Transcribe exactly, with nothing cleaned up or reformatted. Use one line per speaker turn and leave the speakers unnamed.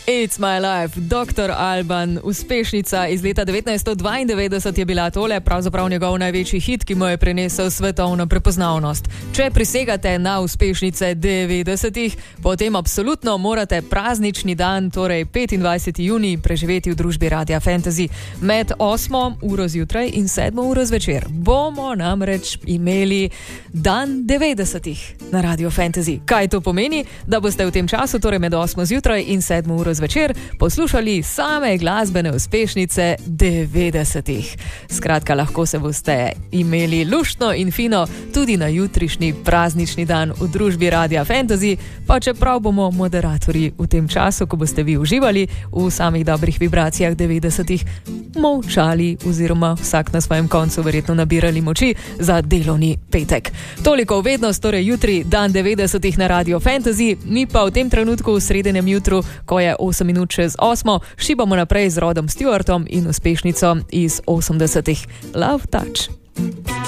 It's my life, doktor Alban, uspešnica iz leta devetnajststo dvaindevetdeset je bila tole, pravzaprav njegov največji hit, ki mu je prinesel svetovno prepoznavnost. Če prisegate na uspešnice devetdesetih, potem absolutno morate praznični dan, torej petindvajseti junij, preživeti v družbi Radia Fantasy. Med osmo uro zjutraj in sedmo uro zvečer bomo namreč imeli dan devetdesetih na Radio Fantasy. Kaj to pomeni? Da boste v tem času, torej med osmo zjutraj in sedmo uro zvečer, poslušali same glasbene uspešnice devetdesetih. Skratka, lahko se boste imeli luštno in fino tudi na jutrišnji praznični dan v družbi Radia Fantasy, pa čeprav bomo moderatorji v tem času, ko boste vi uživali v samih dobrih vibracijah devetdesetih, molčali oziroma vsak na svojem koncu verjetno nabirali moči za delovni petek. Toliko v vednost, torej jutri dan devetdesetih na Radio Fantasy, mi pa v tem trenutku v sredenem jutru, ko je osem minut čez osmo, šibamo naprej z Rodom Stewartom in uspešnico iz osemdesetih. Love Touch.